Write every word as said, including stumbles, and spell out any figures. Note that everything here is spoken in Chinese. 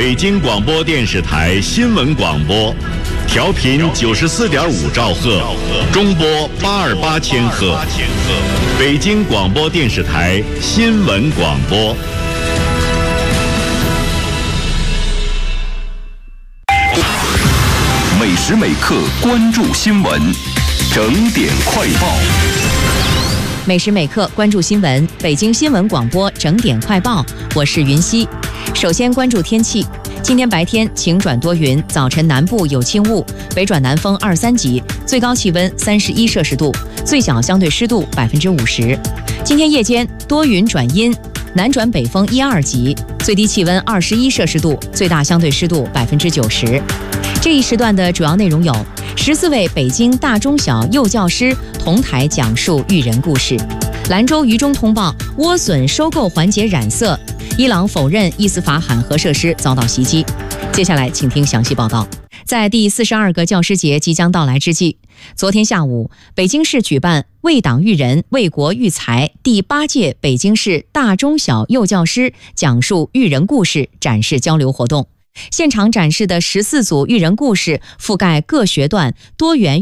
北京广播电视台新闻广播，调频九十四点五兆赫，中波八二八千赫。北京广播电视台新闻广播。 每时每刻关注新闻，整点快报。 每时每刻关注新闻，北京新闻广播整点快报，我是云熙。首先关注天气，今天白天晴转多云，早晨南部有轻雾，北转南风二三级，最高气温三十一摄氏度，最小相对湿度百分之五十。今天夜间多云转阴，南转北风一二级，最低气温二十一摄氏度，最大相对湿度百分之九十。这一时段的主要内容有：十四位北京大中小幼教师同台讲述育人故事；兰州渝中通报莴笋收购环节染色；伊朗否认伊斯法罕核设施遭到袭击。接下来请听详细报道。在第四十二个教师节即将到来之际，昨天下午，北京市举办为党育人、为国育才第八届北京市大中小幼教师讲述育人故事展示交流活动。现场展示的十四组育人故事覆盖各学段多元